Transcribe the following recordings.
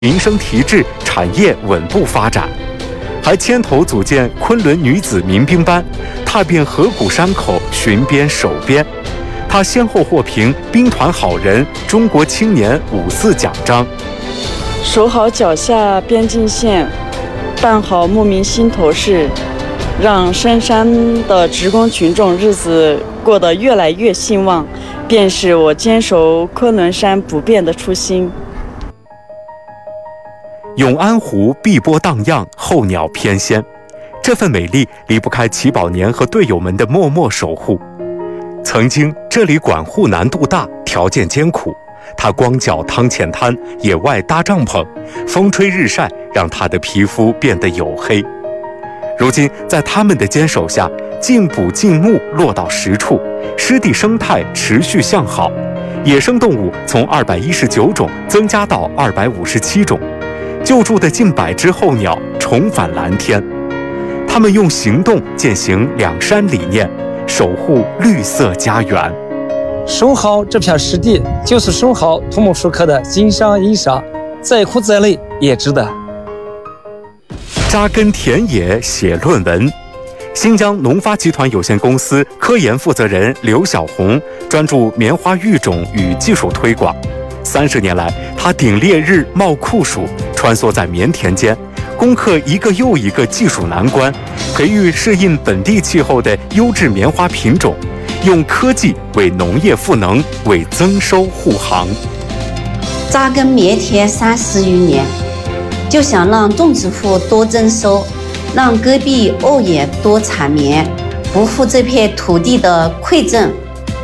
民生提质，产业稳步发展，还牵头组建昆仑女子民兵班，踏遍河谷山口巡边守边。他先后获评兵团好人、中国青年54奖章。 守好脚下边境线，办好牧民心头事，让深山的职工群众日子过得越来越兴旺，便是我坚守昆仑山不变的初心。 永安湖碧波荡漾，候鸟翩跹，这份美丽离不开齐宝年和队友们的默默守护。曾经这里管护难度大，条件艰苦，他光脚趟浅滩，野外搭帐篷，风吹日晒，让他的皮肤变得黝黑。如今在他们的坚守下，进补进牧落到实处，湿地生态持续向好，野生动物从219种增加到257种，救助的近100只候鸟重返蓝天。他们用行动践行两山理念，守护绿色家园。 守好这片湿地，就是守好土木属科的金山银山，再苦再累也值得。 扎根田野写论文。新疆农发集团有限公司科研负责人刘小红专注棉花育种与技术推广。30年来，他顶烈日冒酷暑，穿梭在棉田间，攻克一个又一个技术难关，培育适应本地气候的优质棉花品种，用科技为农业赋能，为增收护航。 扎根棉田30余年，就想让种植户多增收，让戈壁瓯野多产棉，不负这片土地的馈赠。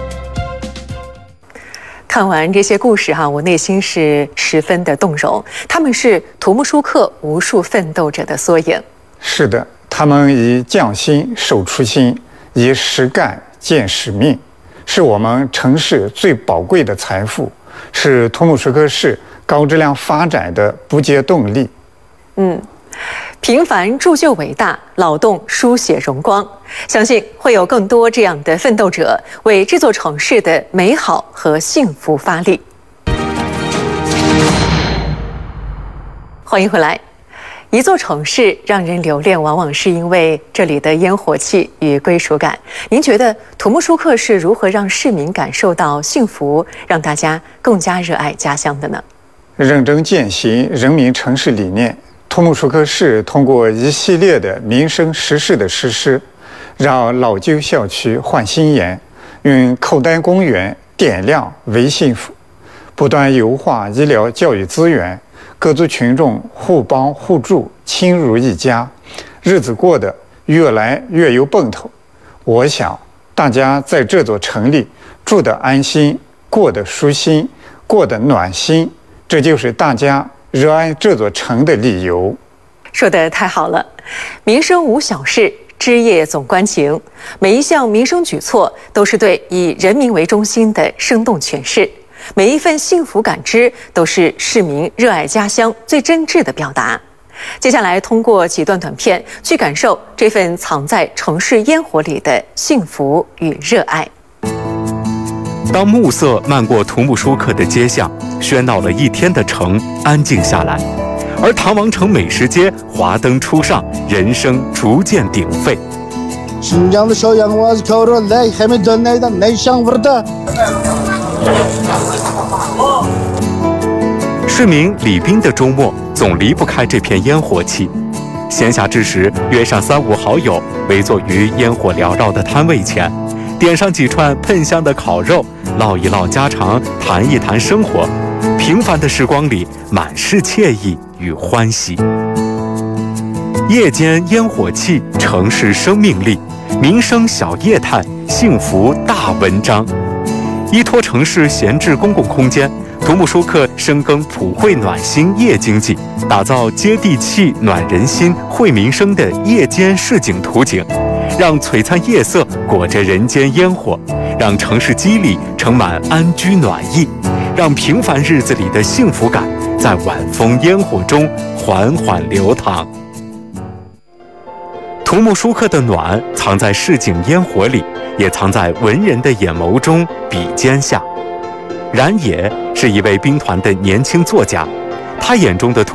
看完这些故事我内心是十分的动容。他们是土木属科无数奋斗者的缩影。 是的，他们以匠心守初心，以实干见使命，是我们城市最宝贵的财富，是土木属科市高质量发展的不竭动力。 平凡铸就伟大，劳动书写荣光。相信会有更多这样的奋斗者，为这座城市的美好和幸福发力。欢迎回来。一座城市让人留恋，往往是因为这里的烟火气与归属感。您觉得土木属科是如何让市民感受到幸福，让大家更加热爱家乡的呢？ 认真践行人民城市理念，土木属科市通过一系列的民生实事的实施，让老旧校区焕新颜，用口袋公园点亮为幸福，不断优化医疗教育资源，各族群众互帮互助，亲如一家，日子过得越来越有奔头。我想大家在这座城里住得安心，过得舒心，过得暖心，这就是大家热爱这座城的理由。 说得太好了，民生无小事，枝叶总关情。每一项民生举措都是对以人民为中心的生动诠释，每一份幸福感知都是市民热爱家乡最真挚的表达。接下来通过几段短片去感受这份藏在城市烟火里的幸福与热爱。 当暮色漫过土木属科的街巷，喧闹了一天的城安静下来，而唐王城美食街华灯初上，人声逐渐鼎沸。市民李斌的周末总离不开这片烟火气。闲暇之时，约上3、5好友，围坐于烟火缭绕的摊位前，点上几串喷香的烤肉，唠一唠家常，谈一谈生活。平凡的时光里，满是惬意与欢喜。夜间烟火气，城市生命力，民生小业态，幸福大文章。依托城市闲置公共空间，土木属科深耕普惠暖心夜经济，打造接地气、暖人心、惠民生的夜间市井图景，让璀璨夜色裹着人间烟火，让城市肌理盛满安居暖意，让平凡日子里的幸福感在晚风烟火中缓缓流淌。土木属科的暖藏在市井烟火里，也藏在文人的眼眸中、笔尖下。冉野是一位兵团的年轻作家， 他眼中的